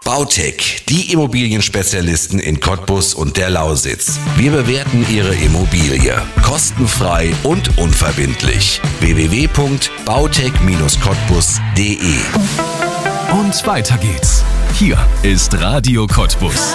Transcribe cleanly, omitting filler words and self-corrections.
Bautec, die Immobilienspezialisten in Cottbus und der Lausitz. Wir bewerten Ihre Immobilie kostenfrei und unverbindlich. www.bautec-cottbus.de. Und weiter geht's. Hier ist Radio Cottbus.